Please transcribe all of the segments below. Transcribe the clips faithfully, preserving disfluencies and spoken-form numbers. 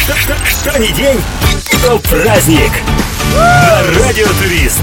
Что, что, что ни день, то праздник. На Радио Турист.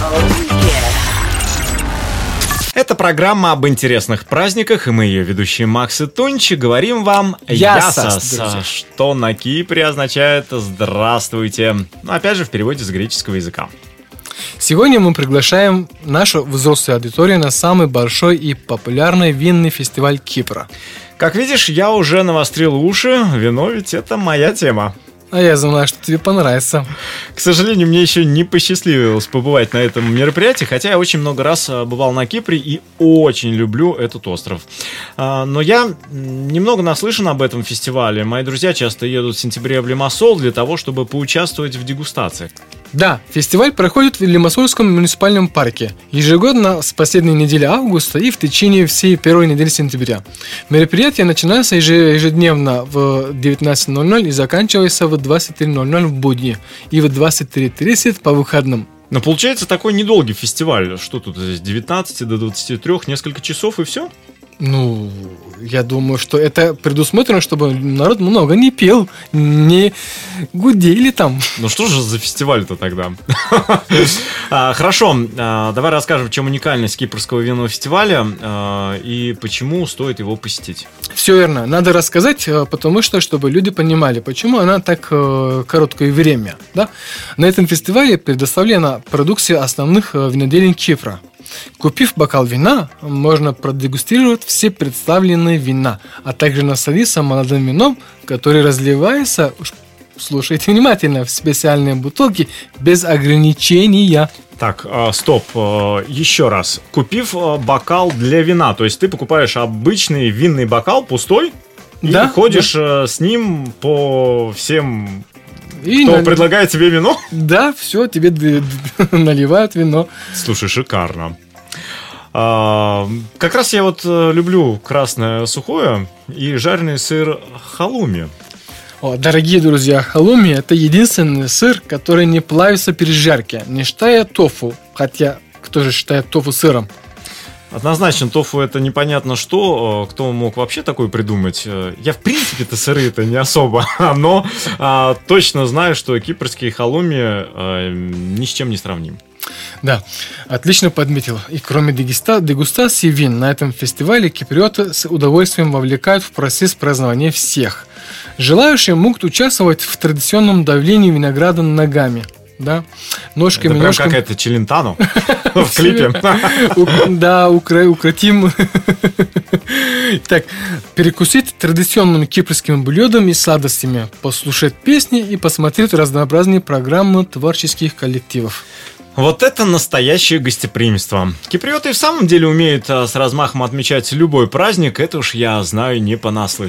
Это программа об интересных праздниках, и мы, ее ведущие Макс и Тунчи, говорим вам «Ясас», что на Кипре означает «здравствуйте». Ну, опять же, в переводе с греческого языка. Сегодня мы приглашаем нашу взрослую аудиторию на самый большой и популярный винный фестиваль Кипра. Как видишь, я уже навострил уши, вино ведь это моя тема. А я знаю, что тебе понравится. К сожалению, мне еще не посчастливилось побывать на этом мероприятии, хотя я очень много раз бывал на Кипре и очень люблю этот остров. Но я немного наслышан об этом фестивале. Мои друзья часто едут в сентябре в Лимассол для того, чтобы поучаствовать в дегустациях. Да, фестиваль проходит в Лимассольском муниципальном парке ежегодно с последней недели августа и в течение всей первой недели сентября. Мероприятие начинается ежедневно в девятнадцать ноль ноль и заканчивается в двадцать три ноль ноль в будни и в двадцать три тридцать по выходным. Но получается такой недолгий фестиваль. Что тут, с девятнадцати до двадцати трёх, несколько часов и все? Ну, я думаю, что это предусмотрено, чтобы народ много не пел, не гудели там. Ну что же за фестиваль-то тогда? Хорошо, давай расскажем, в чем уникальность Кипрского винного фестиваля и почему стоит его посетить. Все верно, надо рассказать, потому что, чтобы люди понимали, почему она так короткое время. Да? На этом фестивале предоставлена продукция основных виноделин Кипра. Купив бокал вина, можно продегустировать все представленные вина, а также насладиться молодым вином, который разливается, слушайте внимательно, в специальные бутылки без ограничения. Так, стоп, еще раз. Купив бокал для вина, то есть ты покупаешь обычный винный бокал, пустой, да, и ходишь да. с ним по всем... И Кто на... предлагает тебе вино? Да, все, тебе наливают вино. Слушай, шикарно. А, как раз я вот люблю красное сухое и жареный сыр халуми. О, дорогие друзья, халуми – это единственный сыр, который не плавится при жарке, не считая тофу. Хотя, кто же считает тофу сыром? Однозначно, тофу это непонятно что, кто мог вообще такое придумать. Я в принципе-то сыры-то не особо, но а, точно знаю, что кипрский халуми а, ни с чем не сравним. Да, отлично подметил. И кроме дегуста- дегустации вин на этом фестивале киприоты с удовольствием вовлекают в процесс празднования всех. Желающие могут участвовать в традиционном давлении винограда ногами. Да, ножками, это прям ножками. какая-то Челентано в клипе. Да, укротим. Так, перекусить традиционными кипрскими блюдами и сладостями, послушать песни и посмотреть разнообразные программы творческих коллективов. Вот это настоящее гостеприимство. Киприоты в самом деле умеют с размахом отмечать любой праздник, это уж я знаю не понаслышке.